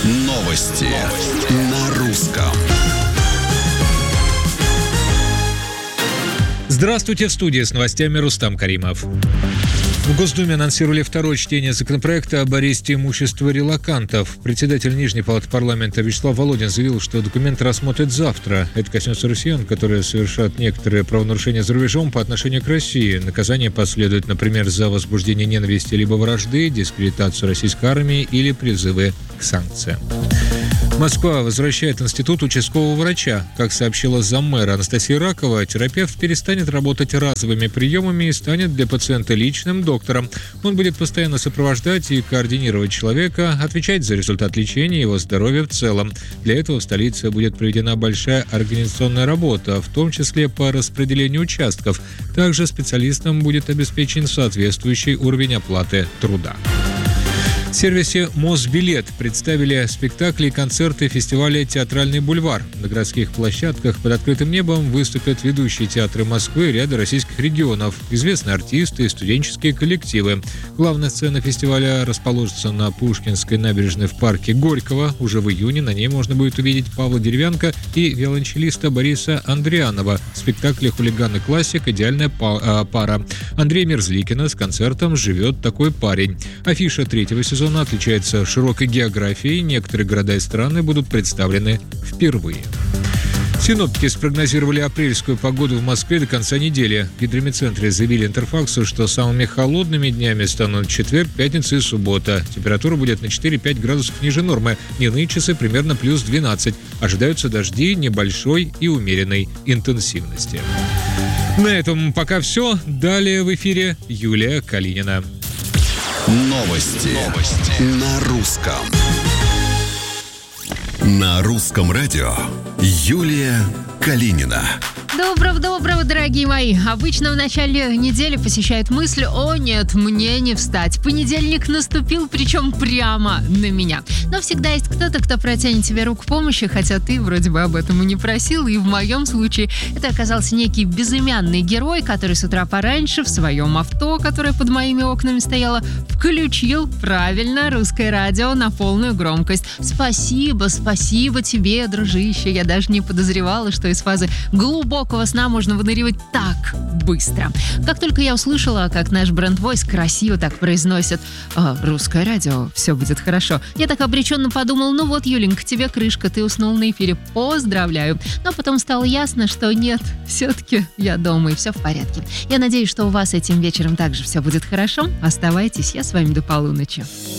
Новости на русском. Здравствуйте, в студии с новостями Рустам Каримов. В Госдуме анонсировали второе чтение законопроекта об аресте имущества релокантов. Председатель Нижней палаты парламента Вячеслав Володин заявил, что документ рассмотрят завтра. Это коснется россиян, которые совершат некоторые правонарушения за рубежом по отношению к России. Наказание последует, например, за возбуждение ненависти либо вражды, дискредитацию российской армии или призывы к санкциям. Москва возвращает институт участкового врача. Как сообщила заммэра Анастасия Ракова, терапевт перестанет работать разовыми приемами и станет для пациента личным доктором. Он будет постоянно сопровождать и координировать человека, отвечать за результат лечения и его здоровье в целом. Для этого в столице будет проведена большая организационная работа, в том числе по распределению участков. Также специалистам будет обеспечен соответствующий уровень оплаты труда. В сервисе «Мосбилет» представили спектакли и концерты фестиваля «Театральный бульвар». На городских площадках под открытым небом выступят ведущие театры Москвы и ряда российских регионов, известные артисты и студенческие коллективы. Главная сцена фестиваля расположится на Пушкинской набережной в парке Горького. Уже в июне на ней можно будет увидеть Павла Деревянко и виолончелиста Бориса Андрианова. В спектакле «Хулиган и классик» идеальная пара. Андрея Мерзликина с концертом «Живет такой парень». Афиша третьего сезона отличается широкой географией, некоторые города и страны будут представлены впервые. Синоптики спрогнозировали апрельскую погоду в Москве до конца недели. В гидрометцентре заявили Интерфаксу, что самыми холодными днями станут четверг, пятница и суббота. Температура будет на 4-5 градусов ниже нормы. Дневные часы примерно плюс 12. Ожидаются дожди небольшой и умеренной интенсивности. На этом пока все. Далее в эфире Юлия Калинина. Новости на русском. На русском радио Юлия Калинина. Доброго, дорогие мои. Обычно в начале недели посещает мысль: о нет, мне не встать. Понедельник наступил, причем прямо на меня. Но всегда есть кто-то, кто протянет тебе руку помощи, хотя ты вроде бы об этом и не просил. И в моем случае это оказался некий безымянный герой, который с утра пораньше в своем авто, которое под моими окнами стояло, включил правильно русское радио на полную громкость. Спасибо тебе, дружище. Я даже не подозревала, что из фазы глубокого сна можно выныривать так быстро. Как только я услышала, как наш бренд-войс красиво так произносит «Русское радио, все будет хорошо», я так обреченно подумала: ну вот, Юленька, тебе крышка, ты уснул на эфире, поздравляю. Но потом стало ясно, что нет, все-таки я дома и все в порядке. Я надеюсь, что у вас этим вечером также все будет хорошо. Оставайтесь, я с вами до полуночи.